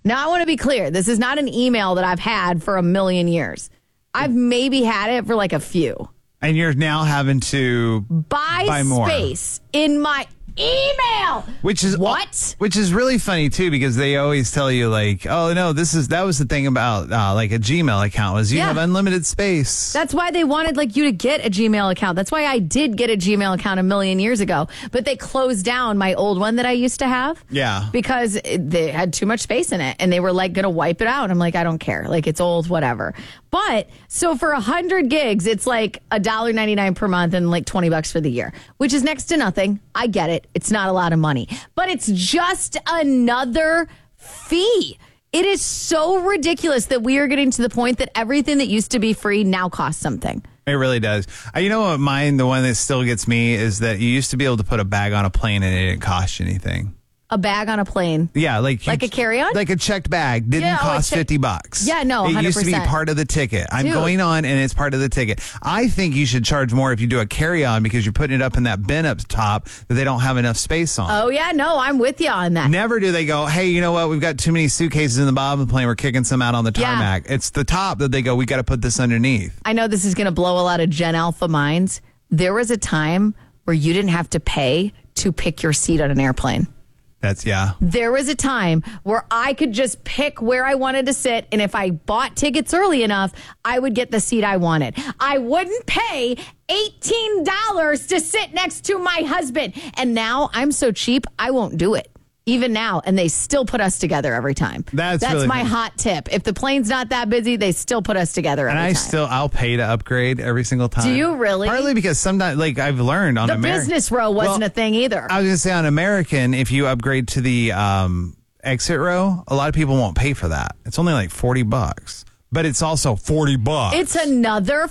Now, I want to be clear. This is not an email that I've had for a million years. I've maybe had it for like a few. And you're now having to buy more space in my email. Which is really funny too, because they always tell you like, oh no, that was the thing about like a Gmail account was you have unlimited space. That's why they wanted like you to get a Gmail account. That's why I did get a Gmail account a million years ago, but they closed down my old one that I used to have. Yeah. Because they had too much space in it and they were like going to wipe it out. I'm like, I don't care. Like it's old, whatever. But so for 100 gigs, it's like $1.99 per month and like $20 for the year, which is next to nothing. I get it. It's not a lot of money, but it's just another fee. It is so ridiculous that we are getting to the point that everything that used to be free now costs something. It really does. You know what? The one that still gets me is that you used to be able to put a bag on a plane and it didn't cost you anything. A bag on a plane. Yeah, like a carry-on? Like a checked bag didn't cost $50. Yeah, no, 100%. It used to be part of the ticket. I'm going on and it's part of the ticket. I think you should charge more if you do a carry-on because you're putting it up in that bin up top that they don't have enough space on. Oh, yeah, no, I'm with you on that. Never do they go, hey, you know what? We've got too many suitcases in the bottom of the plane. We're kicking some out on the tarmac. Yeah. It's the top that they go, we got to put this underneath. I know this is going to blow a lot of Gen Alpha minds. There was a time where you didn't have to pay to pick your seat on an airplane. There was a time where I could just pick where I wanted to sit, and if I bought tickets early enough, I would get the seat I wanted. I wouldn't pay $18 to sit next to my husband. And now I'm so cheap, I won't do it. Even now, and they still put us together every time. That's really my hot tip. If the plane's not that busy, they still put us together every time. I'll pay to upgrade every single time. Do you really? Partly because sometimes, like I've learned on American. The business row wasn't a thing either. I was going to say on American, if you upgrade to the exit row, a lot of people won't pay for that. It's only like $40. But it's also $40. It's another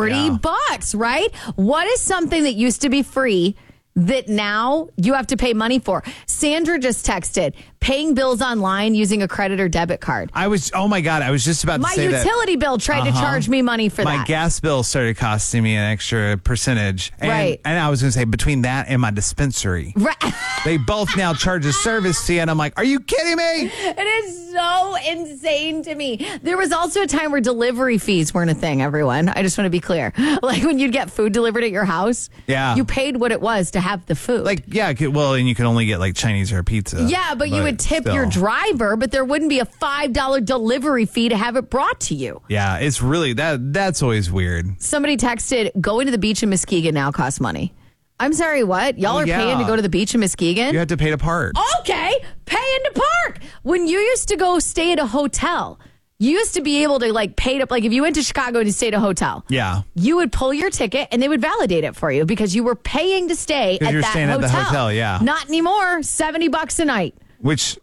$40, right? What is something that used to be free that now you have to pay money for? Sandra just texted, paying bills online using a credit or debit card. Oh my God, I was just about to say that. My utility bill tried to charge me money for that. My gas bill started costing me an extra percentage. And I was going to say, between that and my dispensary, they both now charge a service fee. And I'm like, are you kidding me? It is so insane to me. There was also a time where delivery fees weren't a thing, everyone. I just want to be clear. Like when you'd get food delivered at your house, you paid what it was to have the food. And you could only get like Chinese or pizza. Yeah, but you would tip your driver, but there wouldn't be a $5 delivery fee to have it brought to you. Yeah, it's really, that's always weird. Somebody texted, going to the beach in Muskegon now costs money. I'm sorry, what? Y'all are paying to go to the beach in Muskegon? You have to pay to park. Okay, paying to park. When you used to go stay at a hotel, you used to be able to pay to, if you went to Chicago and you stayed at a hotel. Yeah. You would pull your ticket and they would validate it for you because you were paying to stay at that hotel. At the hotel, yeah. Not anymore. $70 a night. Which,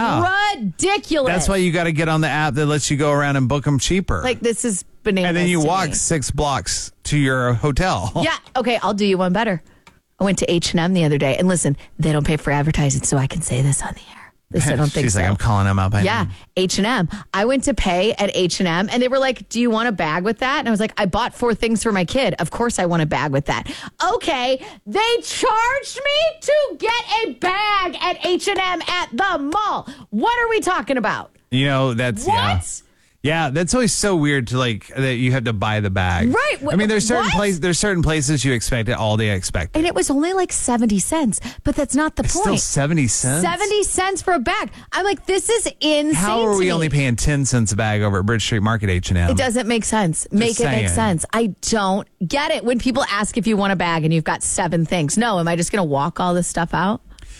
ridiculous. That's why you got to get on the app that lets you go around and book them cheaper. This is bananas. And then you walk 6 blocks to your hotel. Yeah. Okay, I'll do you one better. I went to H&M the other day, and listen, they don't pay for advertising, so I can say this on the air. I don't think She's so. like, I'm calling them out by name. H&M. I went to pay at H&M, and they were like, do you want a bag with that? And I was like, I bought 4 things for my kid. Of course I want a bag with that. Okay, they charged me to get a bag at H&M at the mall. What are we talking about? That's... What? Yeah, that's always so weird to that you have to buy the bag. Right. I mean, there's certain places you expect it, all they expect. And it was only 70 cents, but that's not the point. Still 70 cents? 70 cents for a bag. I'm like, this is insane. How are we only paying 10 cents a bag over at Bridge Street Market H&M? It doesn't make sense. Make sense. I don't get it. When people ask if you want a bag and you've got 7 things. No, am I just going to walk all this stuff out?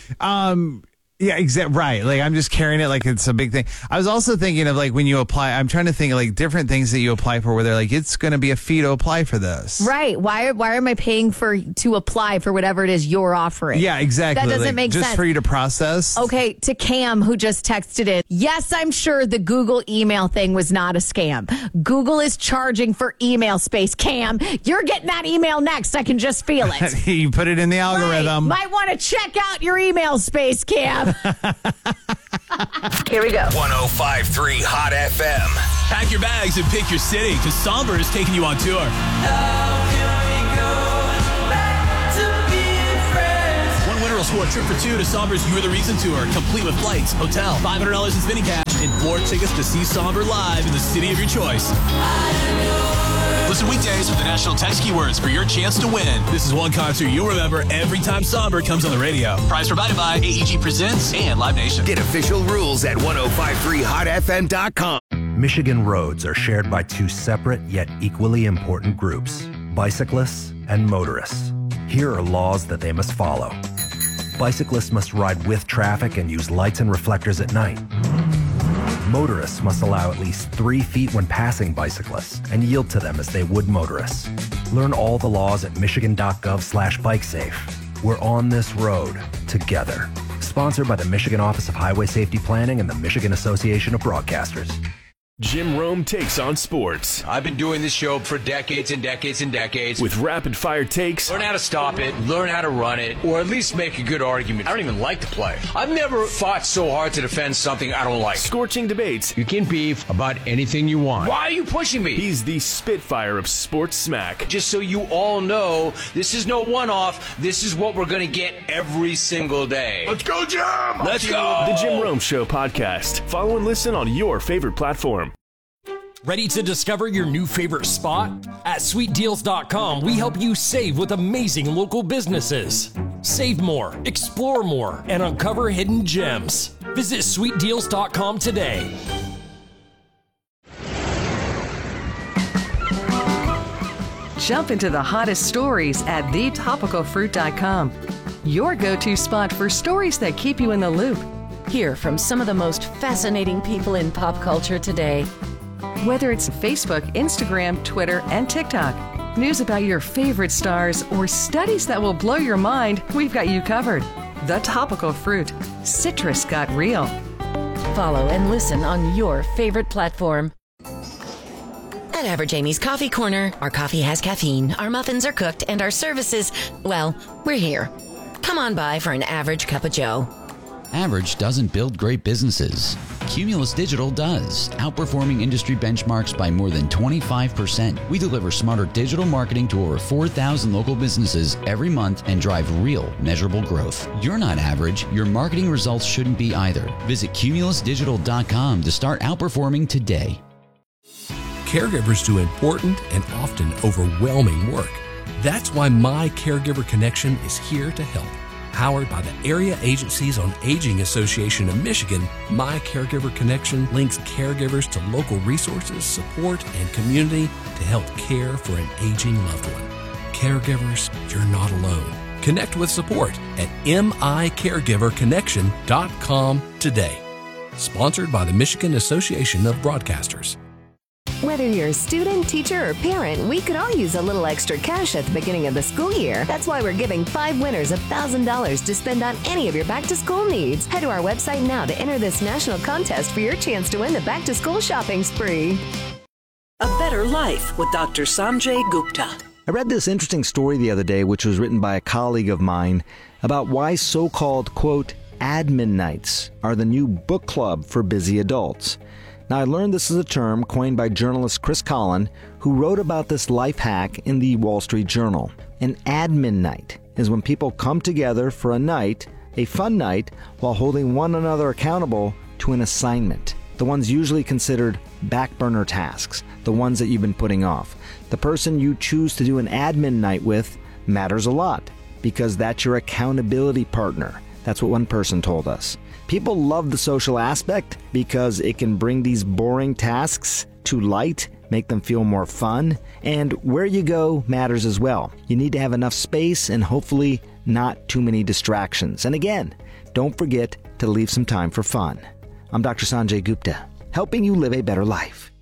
Yeah, exactly. Right. I'm just carrying it like it's a big thing. I was also thinking of when you apply, I'm trying to think of different things that you apply for where they're it's going to be a fee to apply for this. Right. Why am I paying to apply for whatever it is you're offering? Yeah, exactly. That doesn't make sense. Just for you to process. Okay. To Cam, who just texted in. Yes, I'm sure the Google email thing was not a scam. Google is charging for email space. Cam, you're getting that email next. I can just feel it. You put it in the algorithm. Might want to check out your email space, Cam. Here we go. 105.3 Hot FM. Pack your bags and pick your city because Somber is taking you on tour. One winner will score a trip for 2 to Somber's You're the Reason tour, complete with flights, hotel, $500 in spinning cash, and 4 tickets to see Somber live in the city of your choice. Listen weekdays with the national text keywords for your chance to win. This is one concert you'll remember every time Somber comes on the radio. Prize provided by AEG Presents and Live Nation. Get official rules at 1053hotfm.com. Michigan roads are shared by 2 separate yet equally important groups, bicyclists and motorists. Here are laws that they must follow. Bicyclists must ride with traffic and use lights and reflectors at night. Motorists must allow at least 3 feet when passing bicyclists and yield to them as they would motorists. Learn all the laws at michigan.gov/bikesafe. We're on this road together. Sponsored by the Michigan Office of Highway Safety Planning and the Michigan Association of Broadcasters. Jim Rome takes on sports. I've been doing this show for decades and decades and decades. With rapid-fire takes. Learn how to stop it, learn how to run it, or at least make a good argument. I don't even like to play. I've never fought so hard to defend something I don't like. Scorching debates. You can beef about anything you want. Why are you pushing me? He's the Spitfire of sports smack. Just so you all know, this is no one-off. This is what we're going to get every single day. Let's go, Jim! Let's go! The Jim Rome Show podcast. Follow and listen on your favorite platform. Ready to discover your new favorite spot? At sweetdeals.com, we help you save with amazing local businesses. Save more, explore more, and uncover hidden gems. Visit sweetdeals.com today. Jump into the hottest stories at thetopicalfruit.com. Your go-to spot for stories that keep you in the loop. Hear from some of the most fascinating people in pop culture today. Whether it's Facebook, Instagram, Twitter, and TikTok, news about your favorite stars, or studies that will blow your mind, we've got you covered. The Topical Fruit. Citrus got real. Follow and listen on your favorite platform. At Average Amy's Coffee Corner, our coffee has caffeine, our muffins are cooked, and our services, well, we're here. Come on by for an average cup of joe. Average doesn't build great businesses. Cumulus Digital does, outperforming industry benchmarks by more than 25%. We deliver smarter digital marketing to over 4,000 local businesses every month and drive real, measurable growth. You're not average. Your marketing results shouldn't be either. Visit cumulusdigital.com to start outperforming today. Caregivers do important and often overwhelming work. That's why My Caregiver Connection is here to help. Powered by the Area Agencies on Aging Association of Michigan, My Caregiver Connection links caregivers to local resources, support, and community to help care for an aging loved one. Caregivers, you're not alone. Connect with support at micaregiverconnection.com today. Sponsored by the Michigan Association of Broadcasters. Whether you're a student, teacher, or parent, we could all use a little extra cash at the beginning of the school year. That's why we're giving 5 winners $1,000 to spend on any of your back-to-school needs. Head to our website now to enter this national contest for your chance to win the back-to-school shopping spree. A Better Life with Dr. Sanjay Gupta. I read this interesting story the other day, which was written by a colleague of mine, about why so-called, quote, admin nights are the new book club for busy adults. Now, I learned this is a term coined by journalist Chris Collin, who wrote about this life hack in the Wall Street Journal. An admin night is when people come together for a night, a fun night, while holding one another accountable to an assignment. The ones usually considered back burner tasks, the ones that you've been putting off. The person you choose to do an admin night with matters a lot, because that's your accountability partner. That's what one person told us. People love the social aspect because it can bring these boring tasks to light, make them feel more fun, and where you go matters as well. You need to have enough space and hopefully not too many distractions. And again, don't forget to leave some time for fun. I'm Dr. Sanjay Gupta, helping you live a better life.